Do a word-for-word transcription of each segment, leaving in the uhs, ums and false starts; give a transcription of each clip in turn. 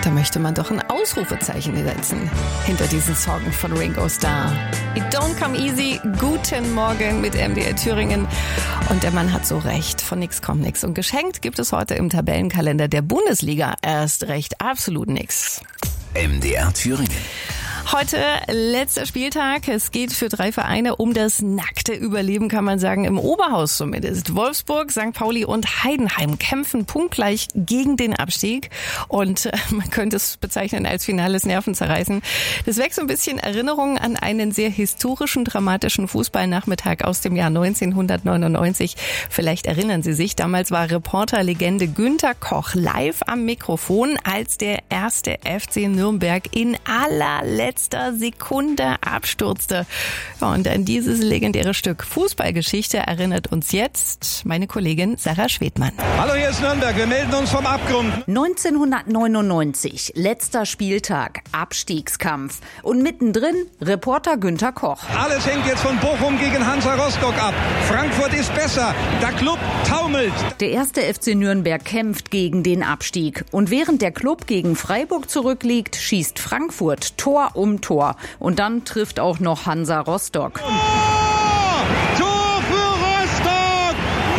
Da möchte man doch ein Ausrufezeichen setzen hinter diesen Song von Ringo Starr. It don't come easy. Guten Morgen mit M D R Thüringen. Und der Mann hat so recht. Von nix kommt nix. Und geschenkt gibt es heute im Tabellenkalender der Bundesliga erst recht absolut nix. M D R Thüringen. Heute letzter Spieltag. Es geht für drei Vereine um das nackte Überleben, kann man sagen, im Oberhaus zumindest. Wolfsburg, Sankt Pauli und Heidenheim kämpfen punktgleich gegen den Abstieg. Und man könnte es bezeichnen als finales Nervenzerreißen. Das weckt so ein bisschen Erinnerungen an einen sehr historischen, dramatischen Fußballnachmittag aus dem Jahr neunzehnhundertneunundneunzig. Vielleicht erinnern Sie sich, damals war Reporterlegende Günter Koch live am Mikrofon, als der erste F C Nürnberg in allerletzter Sekunde abstürzte. Ja, und an dieses legendäre Stück Fußballgeschichte erinnert uns jetzt meine Kollegin Sarah Schwedmann. Hallo, hier ist Nürnberg. Wir melden uns vom Abgrund. neunzehnhundertneunundneunzig, letzter Spieltag, Abstiegskampf. Und mittendrin Reporter Günter Koch. Alles hängt jetzt von Bochum gegen Hansa Rostock ab. Frankfurt ist besser. Der Club taumelt. Der erste F C Nürnberg kämpft gegen den Abstieg. Und während der Club gegen Freiburg zurückliegt, schießt Frankfurt Tor um Tor. Und dann trifft auch noch Hansa Rostock. Oh, Tor für Rostock!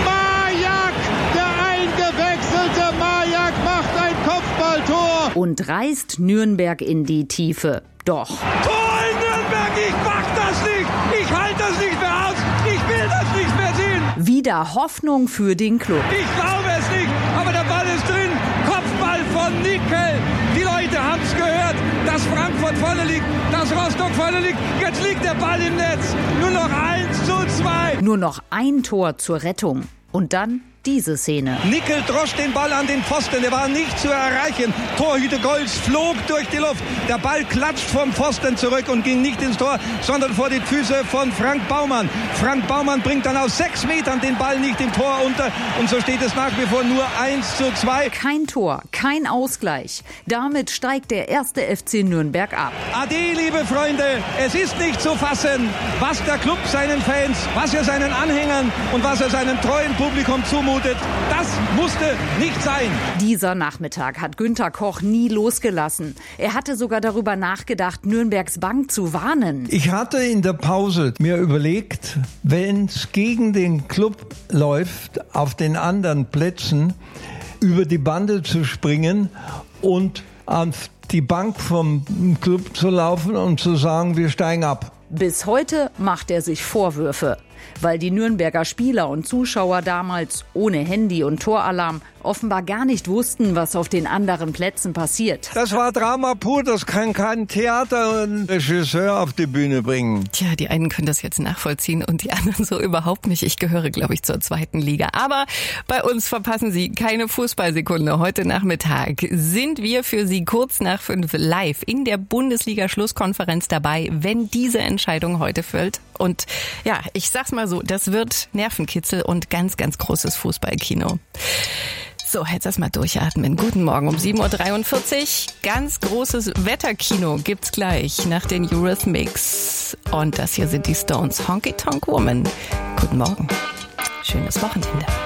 Majak, der eingewechselte Majak macht ein Kopfballtor. Und reißt Nürnberg in die Tiefe. Doch. Tor in Nürnberg! Ich mach das nicht! Ich halte das nicht mehr aus! Ich will das nicht mehr sehen! Wieder Hoffnung für den Club. Ich glaube es nicht, aber der Ball ist drin. Kopfball von Nickel. Die Leute haben es gehört, dass Frankfurt vorne liegt, dass Rostock vorne liegt. Jetzt liegt der Ball im Netz. Nur noch eins zu zwei. Nur noch ein Tor zur Rettung. Und dann diese Szene. Nickel drosch den Ball an den Pfosten, der war nicht zu erreichen. Torhüter Golz flog durch die Luft. Der Ball klatscht vom Pfosten zurück und ging nicht ins Tor, sondern vor die Füße von Frank Baumann. Frank Baumann bringt dann aus sechs Metern den Ball nicht im Tor unter und so steht es nach wie vor nur eins zu zwei. Kein Tor, kein Ausgleich. Damit steigt der erste F C Nürnberg ab. Ade, liebe Freunde, es ist nicht zu fassen, was der Club seinen Fans, was er seinen Anhängern und was er seinem treuen Publikum zumutet. Das musste nicht sein. Dieser Nachmittag hat Günter Koch nie losgelassen. Er hatte sogar darüber nachgedacht, Nürnbergs Bank zu warnen. Ich hatte in der Pause mir überlegt, wenn es gegen den Club läuft, auf den anderen Plätzen über die Bande zu springen und auf die Bank vom Club zu laufen und zu sagen, wir steigen ab. Bis heute macht er sich Vorwürfe, weil die Nürnberger Spieler und Zuschauer damals ohne Handy und Toralarm offenbar gar nicht wussten, was auf den anderen Plätzen passiert. Das war Drama pur, das kann kein Theater und Regisseur auf die Bühne bringen. Tja, die einen können das jetzt nachvollziehen und die anderen so überhaupt nicht. Ich gehöre, glaube ich, zur zweiten Liga. Aber bei uns verpassen Sie keine Fußballsekunde. Heute Nachmittag sind wir für Sie kurz nach fünf live in der Bundesliga-Schlusskonferenz dabei, wenn diese Entscheidung heute fällt. Und ja, ich sag's mal so, das wird Nervenkitzel und ganz, ganz großes Fußballkino. So, jetzt erstmal durchatmen. Guten Morgen um sieben Uhr dreiundvierzig. Ganz großes Wetterkino gibt's gleich nach den Eurythmics. Und das hier sind die Stones. Honky Tonk Woman. Guten Morgen. Schönes Wochenende.